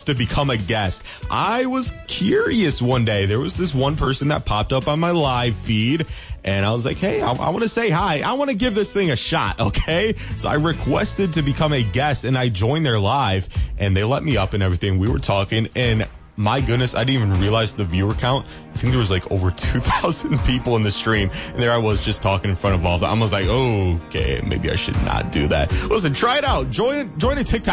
to become a guest. I was curious one day. There was this one person that popped up on my live feed, and I was like, hey, I want to say hi. I want to give this thing a shot, okay? So I requested to become a guest, and I joined their live, and they let me up and everything. We were talking, and my goodness, I didn't even realize the viewer count. I think there was like over 2,000 people in the stream, and there I was just talking in front of all of them. I was like, okay, maybe I should not do that. Listen, try it out. Join a TikTok